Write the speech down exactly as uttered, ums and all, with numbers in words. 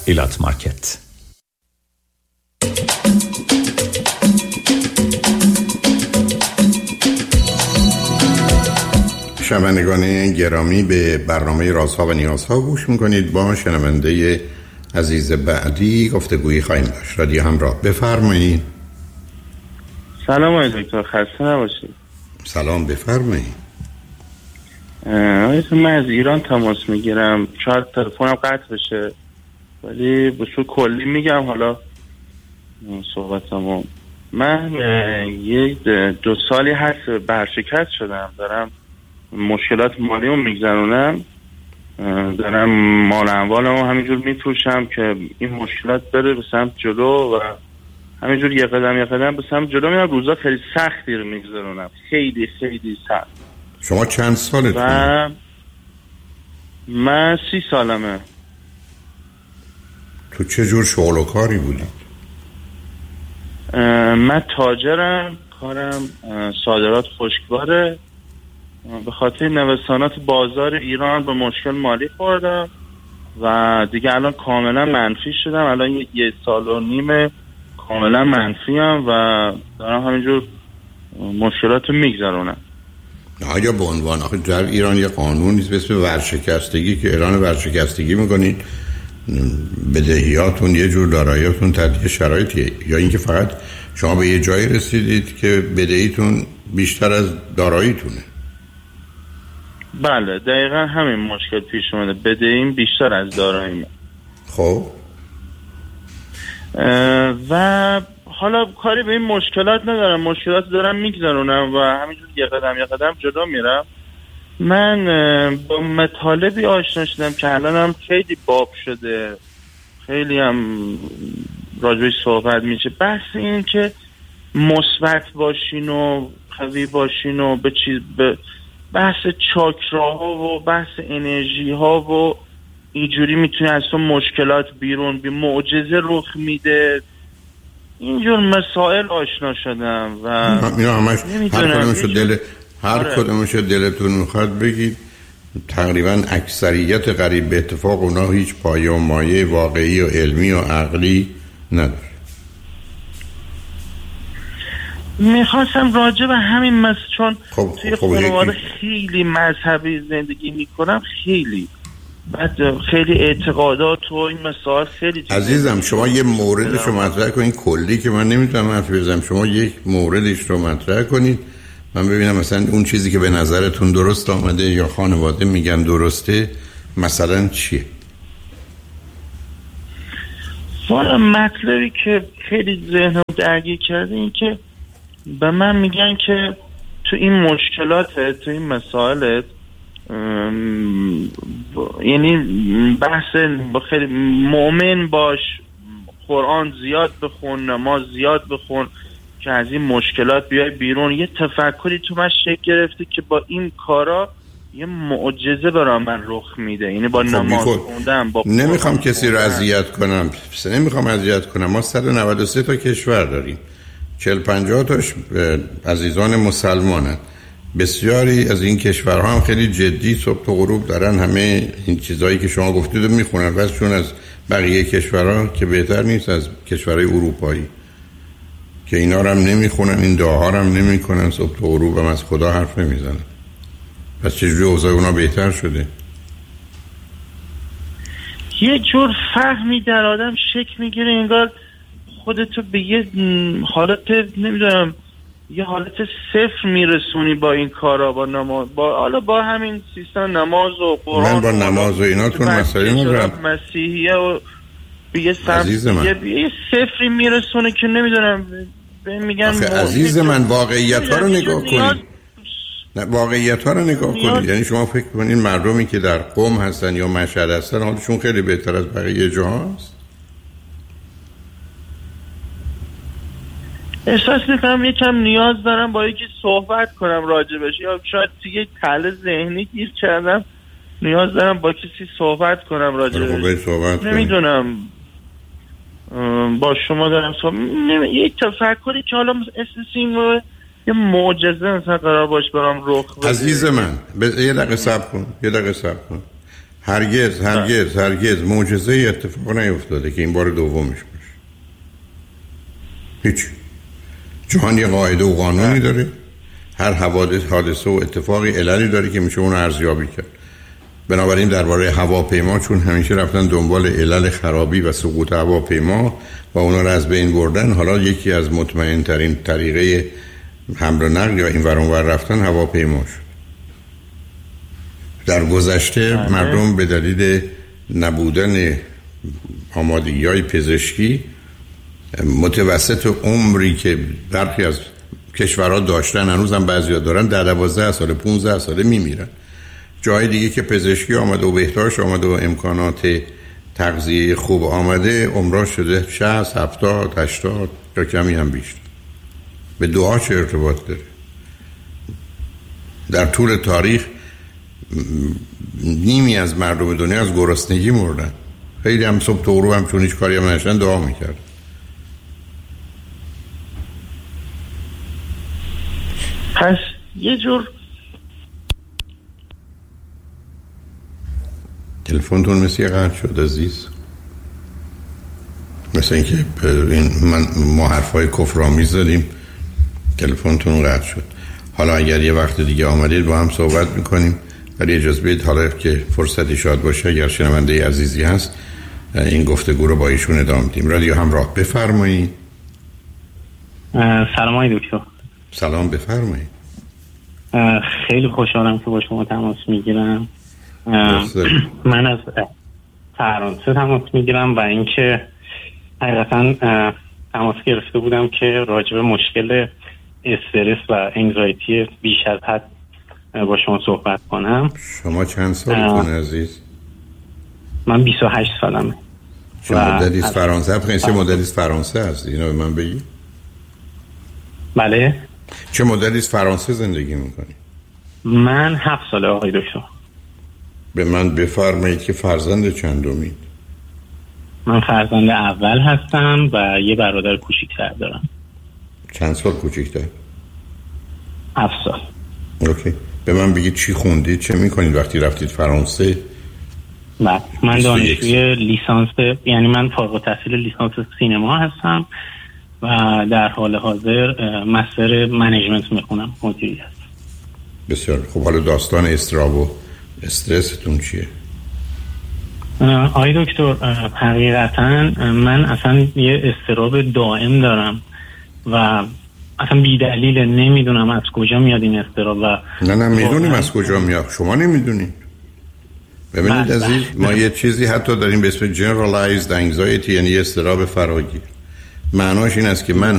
ایلات مارکت. شنوندگان گرامی، به برنامه رازها و نیازها گوش میکنید. با شنونده عزیز بعدی گفتگویی خواهیم داشت. رادیو همراه، بفرمایید. سلام آقای دکتر، خسته نباشید. سلام، بفرمایید. من از ایران تماس میگیرم، شاید تلفنم قطع بشه ولی به صورت کلی میگم حالا صحبتمو. من یک دو سالی هست برشکست شدم، دارم مشکلات مالیمو میگذرونم، دارم مال اموالمو همینجور میفروشم که این مشکلات بره به سمت جلو و همینجور یه قدم یه قدم به سمت جلو میرم. روزا خیلی سختی رو میگذرونم، خیلی خیلی سخت. شما چند سالتونه؟ من سی سالمه. تو چه جور شغل و کاری بودی؟ من تاجرم، کارم صادرات خشکباره. به خاطر نوسانات بازار ایران به مشکل مالی خوردم و دیگه الان کاملا منفی شدم. الان یه سال و نیمه کاملا منفی هم و دارم همینجور مشکلات رو میگذرونم. آیا به عنوان آخه در ایران یه قانون نیست به اسم ورشکستگی که اعلان ورشکستگی میکنید، بدهیاتون یه جور داراییاتون تحت شرایطیه، یا اینکه فقط شما به یه جایی رسیدید که بدهیتون بیشتر از داراییتونه؟ بله دقیقا همین مشکل پیش اومده، بدهیم بیشتر از داراییمه. خب و حالا کاری به این مشکلات ندارم، مشکلات دارم میگذرونم و همینجور یه قدم یه قدم جلو میرم. من با مطالبی آشنا شدم که الان هم خیلی باب شده، خیلی هم راجبش صحبت میشه. بحث این که مثبت باشین و قوی باشین و به چیز به بحث چاکراها و بحث انرژی ها و اینجوری میتونه از تو مشکلات بیرون بی معجزه رخ میده. اینجور مسائل آشنا شدم و اینا همش هر کدومشو دل هر آره. کدومشو دلتون میخواد بگید. تقریبا اکثریت قریب به اتفاق اونا هیچ پایه و مایه واقعی و علمی و عقلی نداره. میخواستم راجع به همین مس چون خب توی خب خانواده خیلی مذهبی زندگی میکنم، خیلی بعد خیلی اعتقادات و این مسائل خیلی. عزیزم شما یه موردش رو مطرح کنید کلی که من نمیتونم حرف بزنم. شما یک موردش رو مطرح کنید من ببینم مثلا اون چیزی که به نظرتون درست آمده یا خانواده میگن درسته مثلا چیه. والا مطلبی که خیلی ذهنم درگیر کرده این که به من میگن که تو این مشکلاتت، تو این مسائلت، یعنی بحث خیلی مؤمن باش، قرآن زیاد بخون، نماز زیاد بخون که از این مشکلات بیای بیرون. یه تفکری تو من شکل گرفته که با این کارا یه معجزه برای من رخ میده. یعنی با نماز خوندم، با نمیخوام کسی رو اذیت کنم، نمیخوام اذیت کنم. ما صد و نود و سه تا کشور داریم، چهل پنجاه تاش عزیزان مسلمانن. بسیاری از این کشورها هم خیلی جدی صبح و غروب دارن همه این چیزایی که شما گفتید رو میخونن، بس چون از بقیه کشورها که بهتر نیست از کشورهای اروپایی که اینا رو هم نمیخونن، این دعاها رو هم نمیکنن، صبح و غروب هم از خدا حرف نمیزنن. پس چجوری اوضاع اونا بهتر شده؟ یه جور فهمی در آدم شکل میگیره، انگار خودتو به یه حالت نمیدونم یه حالت صفر میرسونی با این کارا، با نماز، با حالا با همین سیستم نماز و قرآن. من با نماز و اینا تون مسئله ندارم. مسیحیه و به یه سمت یه صفری میرسونه که نمیدونم میگن. عزیز من واقعیت ها رو نگاه کنید. نه واقعیت ها رو نگاه کنید. یعنی شما فکر کنید مردمی که در قم هستن یا مشهد هستن حالشون خیلی بهتر از بقیه جاهاست؟ احساس میکنم یکم نیاز دارم با یکی صحبت کنم راجبش، یا شاید دیگه تله ذهنی گیر کردم، نیاز دارم با کسی صحبت کنم راجبش. نمیدونم با شما دارم صحبت نمی... یک تفکری که حالا اساسین رو یه معجزه مثلا قرار باش برام رخ بده. عزیز من ب... یه دقیقه صبر کن یه دقیقه صبر کن هرگز هرگز هرگز معجزه اتفاق نیفتاده که این بار دومش باشه. هیچ. جهان یه قاعده و قانونی داره، هر حوادث حادثه و اتفاقی عللی داره که میشه اون رو ارزیابی کرد. بنابراین درباره هواپیما چون همیشه رفتن دنبال علل خرابی و سقوط هواپیما و اونا رو از بین بردن، حالا یکی از مطمئن ترین طریقه حمل و نقل یا این ور اون ور رفتن هواپیما شد. در گذشته مردم به دلیل نبودن آمادگی‌های پزشکی متوسط عمری که برخی از کشورها داشتن، هنوزم بعضی‌ها دارن، در دوازده سال پانزده ساله میمیرن. جای دیگه که پزشکی آمده و بهداشت آمده و امکانات تغذیه خوب آمده، عمرها شده شصت، هفتاد، هشتاد یا کمی هم بیشتر. به دعا چه ارتباط داره؟ در طول تاریخ نیمی از مردم دنیا از گرسنگی مردن. خیلی هم صبح تا غروب هم چون هیچ کاری هم نشدن دعا میکرد. پس یه جور تلفنتون مثل یه قطع شد عزیز، مثل اینکه این من ما حرفای کفرآمیز زدیم تلفنتون قطع شد. حالا اگر یه وقت دیگه آمدید با هم صحبت میکنیم، ولی اجازه بدید حالا که فرصتی شاد باشه اگر شنونده عزیزی هست این گفتگو رو با ایشون ادامه میدیم. رادیو همراه، بفرمایید. سلام آقای دکتر. سلام، بفرمایید. خیلی خوشحالم که با شما تماس میگیرم. من از فرانسه تماس میگیرم و اینکه حقیقتا تماس گرفته بودم که راجع به مشکل استرس و انگزایتی بیش از حد با شما صحبت کنم. شما چند سالتون عزیز؟ من بیست و هشت سالمه. چه مدتی از فرانسه؟ بخیر چه مدتی از فرانسه هستی؟ اینو به من بگی. بله. چه مدتی از فرانسه زندگی میکنی؟ من هفت ساله آقای دکتر. به من بفرمایید که فرزند چندمید؟ من فرزند اول هستم و یه برادر کوچیک‌تر دارم. چند سال کوچیک‌تر؟ هفت سال. اوکی. به من بگید چی خوندید، چه میکنید وقتی رفتید فرانسه؟ بله، من دانشجوی لیسانس، یعنی من فارغ التحصیل لیسانس سینما هستم و در حال حاضر مستر منیجمنت میخونم، مدیریت. بسیار خب. حالا داستان استراب و استرستون چیه؟ آقای دکتر، حقیقتا من اصلا یه استراب دائم دارم و اصلا بی دلیل نمیدونم از کجا میاد این استراب. و نه نه میدونیم از کجا میاد، شما نمیدونید. ببینید عزیز، ما یه چیزی حتی داریم به اسم generalized anxiety، یعنی استراب فراگیر. معناش این است که من